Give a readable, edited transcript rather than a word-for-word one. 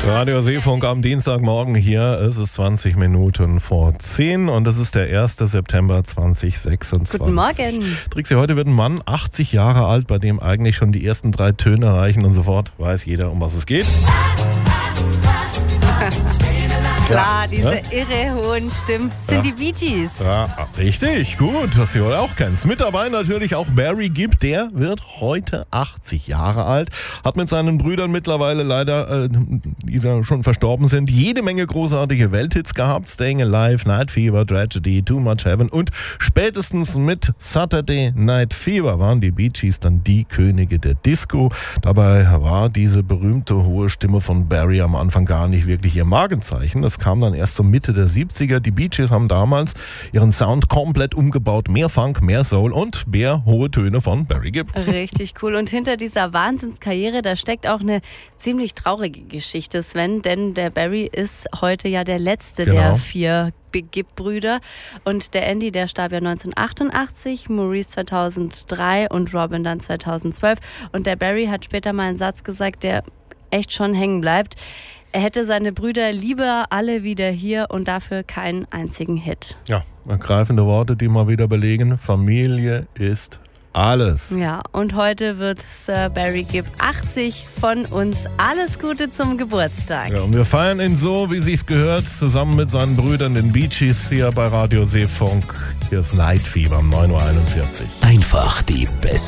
Radio Seefunk am Dienstagmorgen hier. Es ist 20 Minuten vor 10 und es ist der 1. September 2026. Guten Morgen. Trixi, heute wird ein Mann 80 Jahre alt, bei dem eigentlich schon die ersten 3 Töne reichen und sofort weiß jeder, um was es geht. Klar, diese irre hohen Stimmen sind die Bee Gees. Ja, richtig, gut, dass ihr auch kennt. Mit dabei natürlich auch Barry Gibb, der wird heute 80 Jahre alt, hat mit seinen Brüdern mittlerweile leider, die da schon verstorben sind, jede Menge großartige Welthits gehabt. Staying Alive, Night Fever, Tragedy, Too Much Heaven und spätestens mit Saturday Night Fever waren die Bee Gees dann die Könige der Disco. Dabei war diese berühmte hohe Stimme von Barry am Anfang gar nicht wirklich ihr Markenzeichen. Das kam dann erst zur Mitte der 70er. Die Bee Gees haben damals ihren Sound komplett umgebaut. Mehr Funk, mehr Soul und mehr hohe Töne von Barry Gibb. Richtig cool. Und hinter dieser Wahnsinnskarriere, da steckt auch eine ziemlich traurige Geschichte, Sven. Denn der Barry ist heute ja der letzte der 4 Gibb-Brüder. Und der Andy, der starb ja 1988, Maurice 2003 und Robin dann 2012. Und der Barry hat später mal einen Satz gesagt, der echt schon hängen bleibt. Er hätte seine Brüder lieber alle wieder hier und dafür keinen einzigen Hit. Ja, ergreifende Worte, die mal wieder belegen, Familie ist alles. Ja, und heute wird Sir Barry Gibb 80 von uns. Alles Gute zum Geburtstag. Ja, und wir feiern ihn so, wie sich's gehört, zusammen mit seinen Brüdern, den Bee Gees, hier bei Radio Seefunk. Hier ist Night Fever um 9:41 Uhr. Einfach die beste